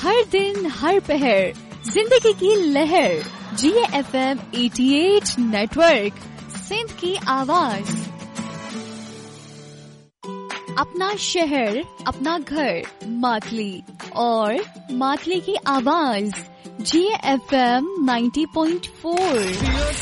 हर दिन हर पहर जिंदगी की लहर, जिए FM 88 नेटवर्क, सिंध की आवाज। अपना शहर, अपना घर, मातली और मातली की आवाज, जिए FM 90.4।